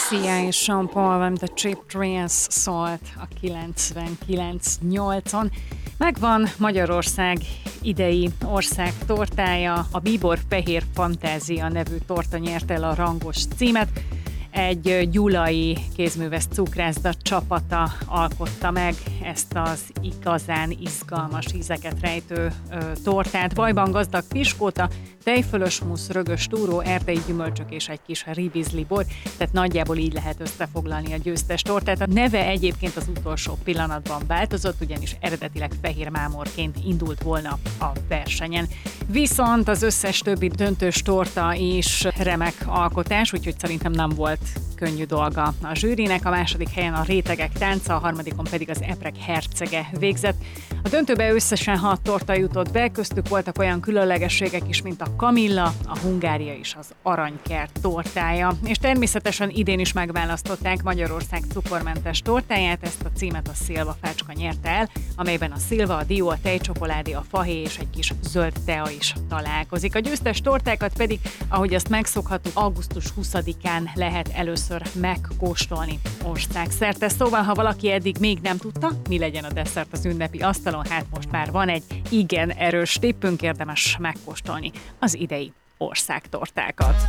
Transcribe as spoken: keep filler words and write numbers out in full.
Sia és Sean Paul, valamint a Cheap Thrills szólt a kilencvenkilenc nyolcon. Megvan Magyarország idei ország tortája, a Bíbor Fehér Fantázia nevű torta nyerte el a rangos címet. Egy gyulai kézműves cukrászda csapata alkotta meg ezt az igazán izgalmas ízeket rejtő ö, tortát. Vajban gazdag piskóta, tejfölös musz, rögös túró, erdei gyümölcsök és egy kis ribizli bor, tehát nagyjából így lehet összefoglalni a győztes tortát. A neve egyébként az utolsó pillanatban változott, ugyanis eredetileg fehér mámorként indult volna a versenyen. Viszont az összes többi döntős torta is remek alkotás, úgyhogy szerintem nem volt könnyű dolga a zsűrinek. A második helyen a Rétegek tánca, a harmadikon pedig az Eprek hercege végzett. A döntőbe összesen hat torta jutott be, köztük voltak olyan különlegességek is, mint a Kamilla, a Hungária és az Aranykert tortája. És természetesen idén is megválasztották Magyarország cukormentes tortáját, ezt a címet a Szilva fácska nyerte el, amelyben a szilva, a dió, a tejcsokoládé, a fahéj és egy kis zöld tea is találkozik. A győztes tortákat pedig, ahogy azt megszokhattuk, augusztus huszadikán lehet először megkóstolni országszerte. Szóval, ha valaki eddig még nem tudta, mi legyen a desszert az ünnepi asztalon, hát most már van egy igen erős tippünk, érdemes megkóstolni az idei országtortákat.